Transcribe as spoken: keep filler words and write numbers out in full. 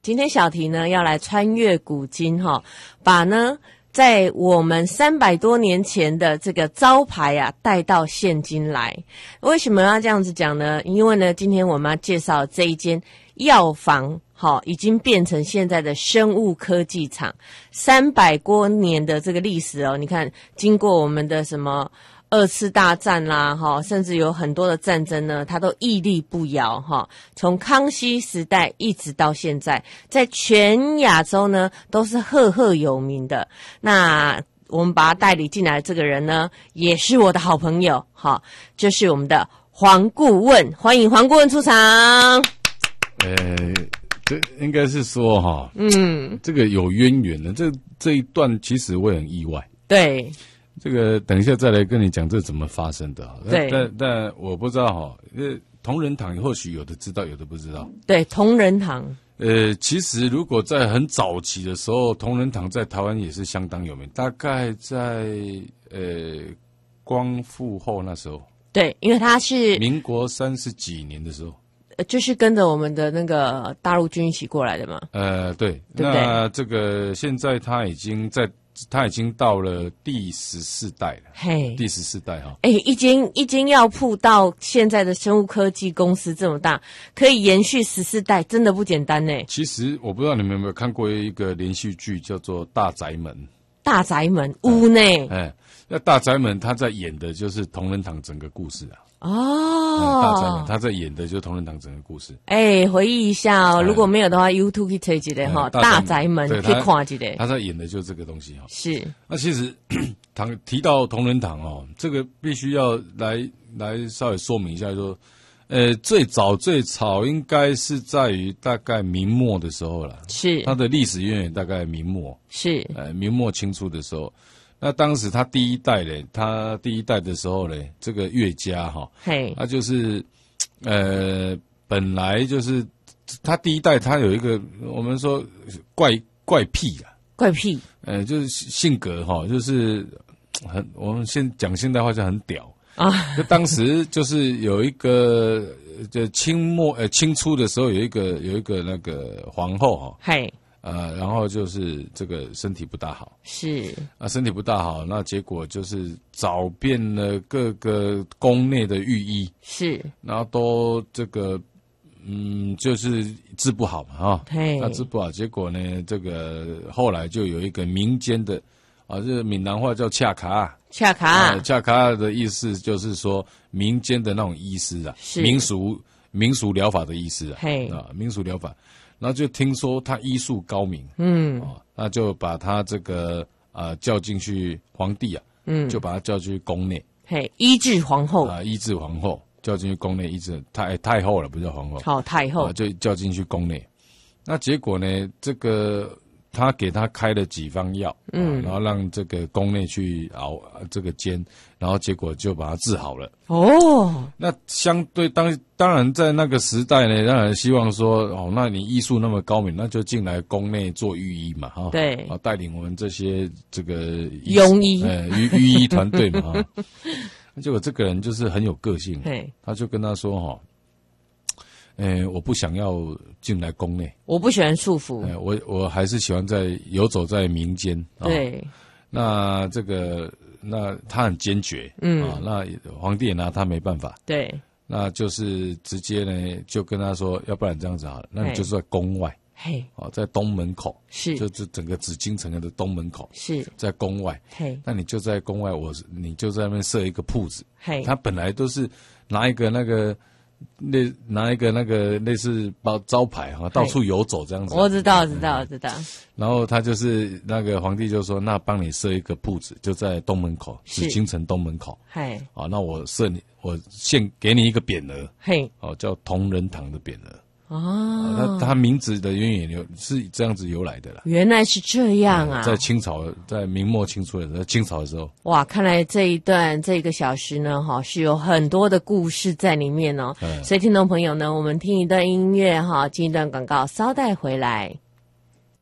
今天小题呢要来穿越古今哈，把呢在我们三百多年前的这个招牌啊带到现今来。为什么要这样子讲呢？因为呢今天我们要介绍这一间药房好，已经变成现在的生物科技厂，三百多年的这个历史哦，你看经过我们的什么二次大战啦，哈，甚至有很多的战争呢，它都屹立不摇哈。从康熙时代一直到现在，在全亚洲呢都是赫赫有名的。那我们把他带领进来的这个人呢，也是我的好朋友哈，就是我们的黄顾问，欢迎黄顾问出场。 呃，这应该是说哈，嗯，这个有渊源的，这这一段其实我很意外。 对。 这个等一下再来跟你讲这怎么发生的。 对， 但但我不知道哈，呃，同仁堂或许有的知道，有的不知道。 对，同仁堂。 呃，其实如果在很早期的时候，同仁堂在台湾也是相当有名，大概在呃光复后那时候。 对，因为他是民国三十几年的时候。 就是跟着我们的那个大陆军一起过来的嘛。 呃，对， 对不对？ 那这个现在他已经在。他已经到了第十四代了，嘿，第十四代哈。 哎，一间一间药铺到现在的生物科技公司这么大，可以延续十四代，真的不简单呢。 其实我不知道你们有没有看过一个连续剧，叫做《大宅门》。 大宅门屋呢？ 哎，那大宅门他在演的就是同仁堂整个故事啊。 哦， 大宅门他在演的就是同仁堂整个故事。 哎，回忆一下哦，如果没有的话 ，YouTube 可以推几的哈，大宅门可以看几的。 他在演的就是这个东西哈。 是。 那其实堂提到同仁堂哦，这个必须要来来稍微说明一下，说，呃，最早最早应该是在于大概明末的时候了。 是。它的历史渊源大概明末。 是。 呃，明末清初的时候。那当时他第一代嘞，他第一代的时候嘞，这个岳家哈，嘿，他就是，呃，本来就是他第一代，他有一个我们说怪怪癖啊， 怪癖， 呃，就是性格哈，就是很我们现讲现代话就很屌啊。就当时就是有一个，就清末呃清初的时候有一个有一个那个皇后哈，嘿。呃，然后就是这个身体不大好， 是啊，身体不大好，那结果就是找遍了各个宫内的御医， 是，然后都这个，嗯，就是治不好嘛，哈，那治不好，结果呢，这个后来就有一个民间的，啊，这个闽南话叫恰卡， 恰卡， 恰卡的意思就是说民间的那种医师啊，民俗民俗疗法的医师啊，啊，民俗疗法。然后就听说他医术高明，嗯，哦，那就把他这个呃叫进去皇帝啊，嗯，就把他叫进去宫内， 嘿，医治皇后啊，医治皇后，叫进去宫内医治太太后了，不叫皇后， 好太后， 啊，就叫进去宫内。那结果呢，这个他给他开了几方药，嗯，然后让这个宫内去熬这个煎，然后结果就把他治好了。哦，那相对当当然在那个时代呢，当然希望说，哦，那你医术那么高明，那就进来宫内做御医嘛，哈， 对， 啊，带领我们这些这个庸医， 呃，御御医团队嘛，哈。结果这个人就是很有个性，他就跟他说，哈。诶、欸，我不想要进来宫内， 我不喜欢束缚， 欸、我我还是喜欢在游走在民间。 对、哦， 那这个那他很坚决，嗯啊，那皇帝也拿他没办法， 对， 那就是直接呢就跟他说，要不然这样子好了，那你就是在宫外，嘿，啊，在东门口， 是， 就是整个紫禁城的东门口， 是在宫外，嘿，那你就在宫外，我你就在那边设一个铺子，嘿，他本来都是拿一个那个。那拿一个那个类似包招牌哈，到处游走这样子。 我知道，知道，知道。 然后他就是那个皇帝就说：“那帮你设一个铺子，就在东门口，紫禁城东门口。嘿，啊，那我设你，我现给你一个匾额，嘿，哦，叫同仁堂的匾额。”哦，那他名字的渊源是这样子由来的啦。 原来是这样啊！ 在清朝，在明末清初的时候，清朝的时候， 哇，看来这一段这一个小时呢，哈，是有很多的故事在里面哦。所以听众朋友呢，我们听一段音乐哈，进一段广告，稍待回来。